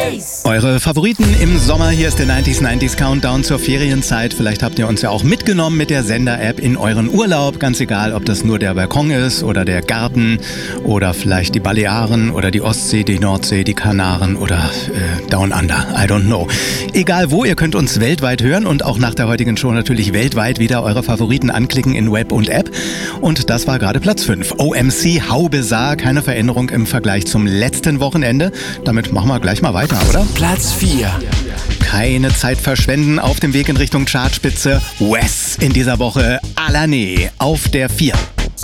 Eure Favoriten im Sommer, hier ist der 90s Countdown zur Ferienzeit. Vielleicht habt ihr uns ja auch mitgenommen mit der Sender-App in euren Urlaub. Ganz egal, ob das nur der Balkon ist oder der Garten oder vielleicht die Balearen oder die Ostsee, die Nordsee, die Kanaren oder Down Under. I don't know. Egal wo, ihr könnt uns weltweit hören und auch nach der heutigen Show natürlich weltweit wieder eure Favoriten anklicken in Web und App. Und das war gerade Platz 5. OMC, How Bizarre, keine Veränderung im Vergleich zum letzten Wochenende. Damit machen wir gleich mal weiter, oder? Platz 4. Keine Zeit verschwenden auf dem Weg in Richtung Chartspitze. Wes in dieser Woche Alané auf der 4.